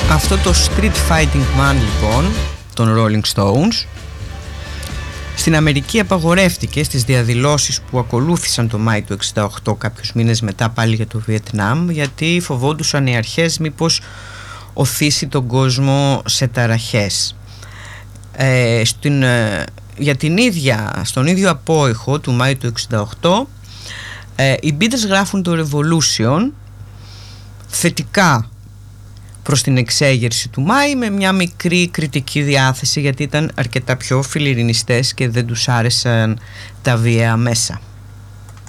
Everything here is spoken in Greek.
Αυτό το Street Fighting Man λοιπόν των Rolling Stones στην Αμερική απαγορεύτηκε στις διαδηλώσεις που ακολούθησαν το Μάη του 1968, κάποιους μήνες μετά πάλι για το Βιετνάμ, γιατί φοβόντουσαν οι αρχές μήπως οθήσει τον κόσμο σε ταραχές. Στον ίδιο απόϊχο του Μάη του 1968 οι Beatles γράφουν το Revolution θετικά προς την εξέγερση του Μάη, με μια μικρή κριτική διάθεση, γιατί ήταν αρκετά πιο φιλιρινιστές και δεν τους άρεσαν τα βίαια μέσα.